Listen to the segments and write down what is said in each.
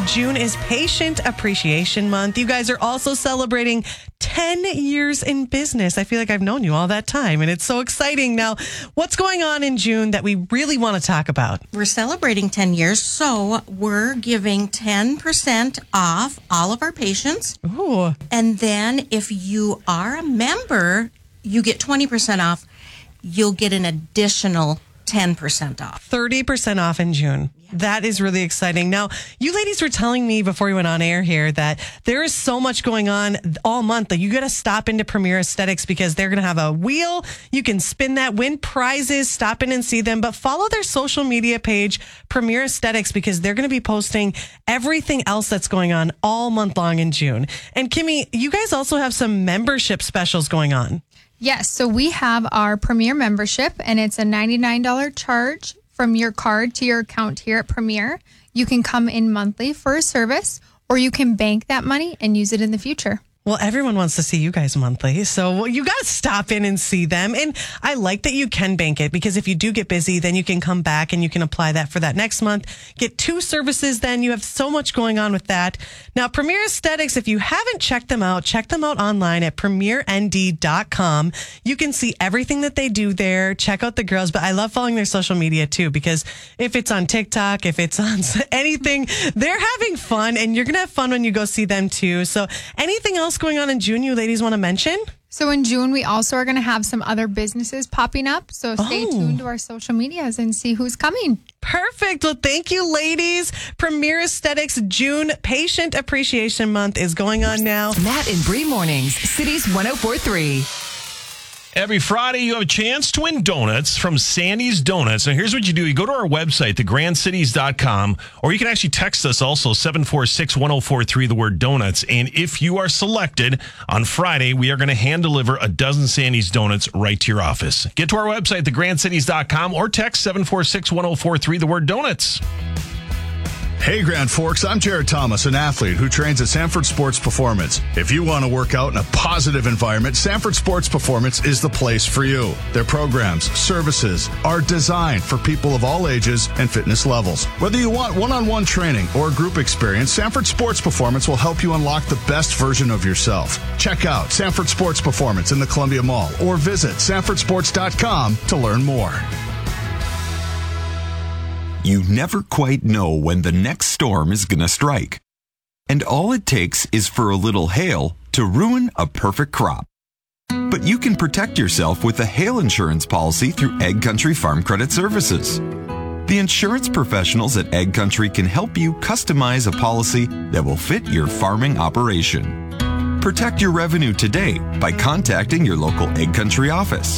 June is Patient Appreciation Month. You guys are also celebrating 10 years in business. I feel like I've known you all that time, and it's so exciting. Now, what's going on in June that we really want to talk about? We're celebrating 10 years, so we're giving 10% off all of our patients. Ooh. And then if you are a member, you get 20% off. You'll get an additional 10% off. 30% off in June. That is really exciting. Now, you ladies were telling me before we went on air here that there is so much going on all month that you got to stop into Premier Aesthetics because they're going to have a wheel. You can spin that, win prizes, stop in and see them, but follow their social media page, Premier Aesthetics, because they're going to be posting everything else that's going on all month long in June. And Kimmy, you guys also have some membership specials going on. Yes, so we have our Premier membership, and it's a $99 charge from your card to your account here at Premier. You can come in monthly for a service, or you can bank that money and use it in the future. Well, everyone wants to see you guys monthly, so you got to stop in and see them. And I like that you can bank it because if you do get busy, then you can come back and you can apply that for that next month. Get 2 services then. You have so much going on with that. Now, Premier Aesthetics, if you haven't checked them out online at premiernd.com. You can see everything that they do there. Check out the girls, but I love following their social media too because if it's on TikTok, if it's on anything, they're having fun and you're going to have fun when you go see them too. So anything else going on in June you ladies want to mention? So in June, we also are going to have some other businesses popping up. So stay tuned to our social medias and see who's coming. Perfect. Well, thank you, ladies. Premier Aesthetics June Patient Appreciation Month is going on now. Matt and Bree Mornings, Cities 104.3. Every Friday, you have a chance to win donuts from Sandy's Donuts. Now, here's what you do. You go to our website, thegrandcities.com, or you can actually text us also, 746-1043, the word donuts. And if you are selected on Friday, we are going to hand deliver a dozen Sandy's Donuts right to your office. Get to our website, thegrandcities.com, or text 746-1043, the word donuts. Hey, Grand Forks, I'm Jared Thomas, an athlete who trains at Sanford Sports Performance. If you want to work out in a positive environment, Sanford Sports Performance is the place for you. Their programs, services are designed for people of all ages and fitness levels. Whether you want one-on-one training or group experience, Sanford Sports Performance will help you unlock the best version of yourself. Check out Sanford Sports Performance in the Columbia Mall or visit sanfordsports.com to learn more. You never quite know when the next storm is going to strike. And all it takes is for a little hail to ruin a perfect crop. But you can protect yourself with a hail insurance policy through Ag Country Farm Credit Services. The insurance professionals at Ag Country can help you customize a policy that will fit your farming operation. Protect your revenue today by contacting your local Ag Country office.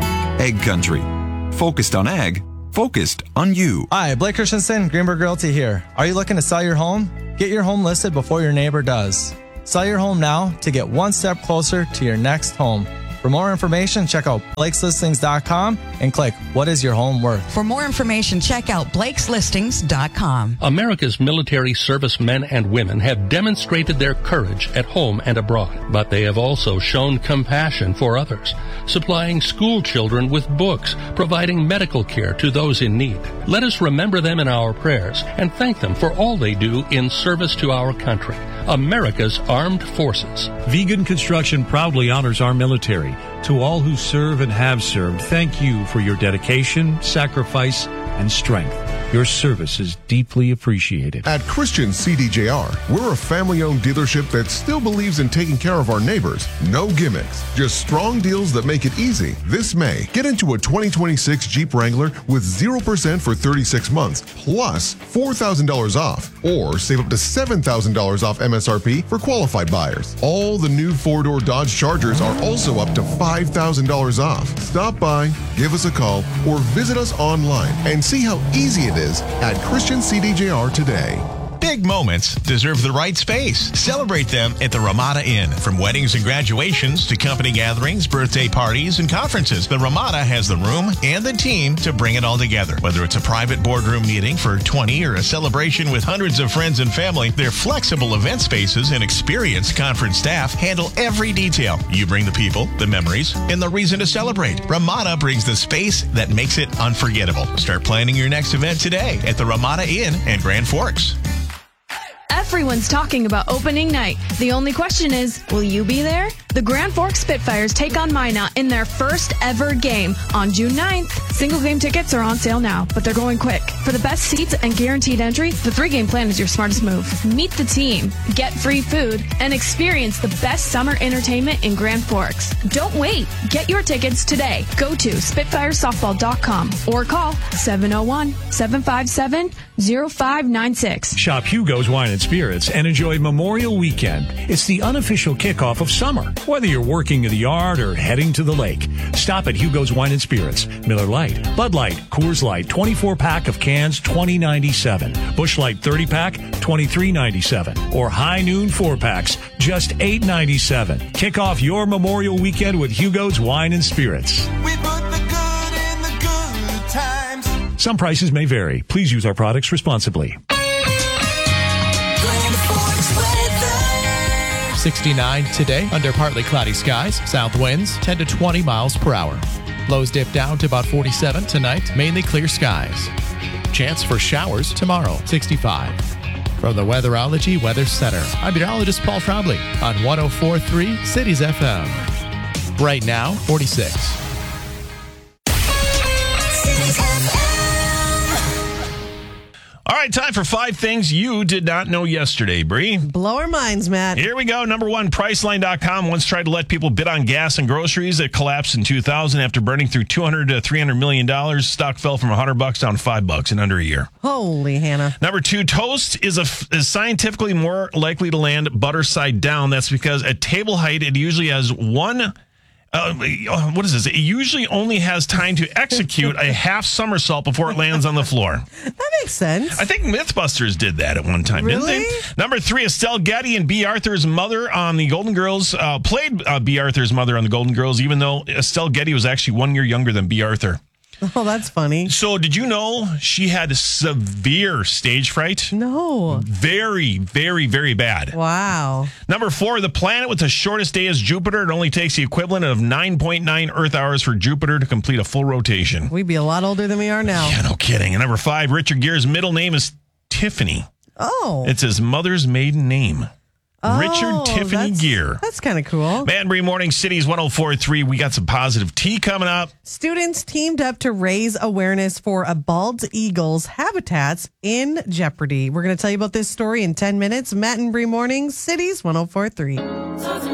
Ag Country. Focused on ag. Focused on you. Hi, Blake Christensen, Greenberg Realty here. Are you looking to sell your home? Get your home listed before your neighbor does. Sell your home now to get one step closer to your next home. For more information, check out Blake'sListings.com and click What is your home worth? For more information, check out Blake'sListings.com. America's military servicemen and women have demonstrated their courage at home and abroad, but they have also shown compassion for others, supplying school children with books, providing medical care to those in need. Let us remember them in our prayers and thank them for all they do in service to our country. America's Armed Forces. Vegan Construction proudly honors our military. To all who serve and have served, thank you for your dedication, sacrifice, and strength. Your service is deeply appreciated. At Christian CDJR, we're a family-owned dealership that still believes in taking care of our neighbors. No gimmicks, just strong deals that make it easy. This May, get into a 2026 Jeep Wrangler with 0% for 36 months, plus $4,000 off, or save up to $7,000 off MSRP for qualified buyers. All the new 4-door Dodge Chargers are also up to $5,000 off. Stop by, give us a call, or visit us online and see how easy it is at Christian CDJR today. Big moments deserve the right space. Celebrate them at the Ramada Inn. From weddings and graduations to company gatherings, birthday parties, and conferences, the Ramada has the room and the team to bring it all together. Whether it's a private boardroom meeting for 20 or a celebration with hundreds of friends and family, their flexible event spaces and experienced conference staff handle every detail. You bring the people, the memories, and the reason to celebrate. Ramada brings the space that makes it unforgettable. Start planning your next event today at the Ramada Inn in Grand Forks. Everyone's talking about opening night. The only question is, will you be there? The Grand Forks Spitfires take on Minot in their first ever game on June 9th. Single game tickets are on sale now, but they're going quick. For the best seats and guaranteed entry, the 3-game plan is your smartest move. Meet the team, get free food, and experience the best summer entertainment in Grand Forks. Don't wait. Get your tickets today. Go to SpitfireSoftball.com or call 701-757-0596. Shop Hugo's Wine and Spirits and enjoy Memorial Weekend. It's the unofficial kickoff of summer. Whether you're working in the yard or heading to the lake, stop at Hugo's Wine and Spirits. Miller Lite, Bud Light, Coors Light, 24-pack of cans, $20.97. Busch Light 30-pack, $23.97. Or High Noon 4-packs, just $8.97. Kick off your Memorial Weekend with Hugo's Wine and Spirits. We put the good in the good times. Some prices may vary. Please use our products responsibly. 69 today under partly cloudy skies. South winds 10 to 20 miles per hour. Lows dip down to about 47 tonight. Mainly clear skies. Chance for showers tomorrow. 65. From the Weatherology Weather Center, I'm meteorologist Paul Trombley on 104.3 Cities FM. Right now, 46. All right, time for 5 things you did not know yesterday, Bree. Blow our minds, Matt. Here we go. Number 1, Priceline.com once tried to let people bid on gas and groceries. It collapsed in 2000 after burning through $200 to $300 million. Stock fell from $100 down to $5 in under a year. Holy Hannah. Number 2, toast is scientifically more likely to land butter side down. That's because at table height, it usually has one... what is this? It usually only has time to execute a half somersault before it lands on the floor. That makes sense. I think Mythbusters did that at one time, Really? didn't they? Number 3, Estelle Getty and B. Arthur's mother on the Golden Girls played B. Arthur's mother on the Golden Girls, even though Estelle Getty was actually 1 year younger than B. Arthur. Oh, that's funny. So did you know she had severe stage fright? No. Very, very, very bad. Wow. Number 4, the planet with the shortest day is Jupiter. It only takes the equivalent of 9.9 Earth hours for Jupiter to complete a full rotation. We'd be a lot older than we are now. Yeah, no kidding. And number 5, Richard Gere's middle name is Tiffany. Oh. It's his mother's maiden name. Richard Tiffany Gere. That's kind of cool. Banbury Morning Cities 104.3. We got some positive tea coming up. Students teamed up to raise awareness for a bald eagle's habitats in jeopardy. We're going to tell you about this story in 10 minutes. Matt and Bree Morning Cities 104.3.